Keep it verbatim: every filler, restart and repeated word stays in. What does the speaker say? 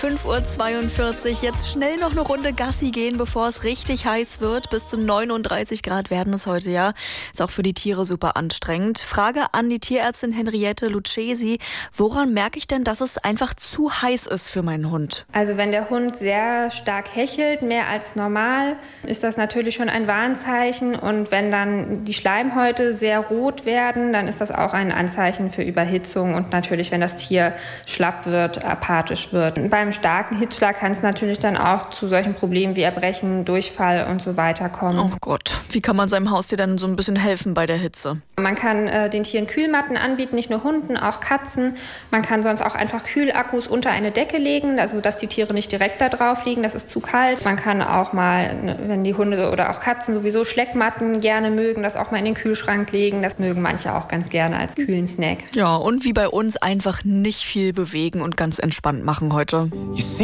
fünf Uhr zweiundvierzig, jetzt schnell noch eine Runde Gassi gehen, bevor es richtig heiß wird. Bis zu neununddreißig Grad werden es heute ja. Ist auch für die Tiere super anstrengend. Frage an die Tierärztin Henriette Lucchesi. Woran merke ich denn, dass es einfach zu heiß ist für meinen Hund? Also wenn der Hund sehr stark hechelt, mehr als normal, ist das natürlich schon ein Warnzeichen. Und wenn dann die Schleimhäute sehr rot werden, dann ist das auch ein Anzeichen für Überhitzung. Und natürlich, wenn das Tier schlapp wird, apathisch wird. Beim starken Hitzschlag kann es natürlich dann auch zu solchen Problemen wie Erbrechen, Durchfall und so weiter kommen. Oh Gott, wie kann man seinem Haustier dann so ein bisschen helfen bei der Hitze? Man kann äh, den Tieren Kühlmatten anbieten, nicht nur Hunden, auch Katzen. Man kann sonst auch einfach Kühlakkus unter eine Decke legen, also dass die Tiere nicht direkt da drauf liegen, das ist zu kalt. Man kann auch mal, wenn die Hunde oder auch Katzen sowieso Schleckmatten gerne mögen, das auch mal in den Kühlschrank legen. Das mögen manche auch ganz gerne als kühlen Snack. Ja, und wie bei uns einfach nicht viel bewegen und ganz entspannt machen heute.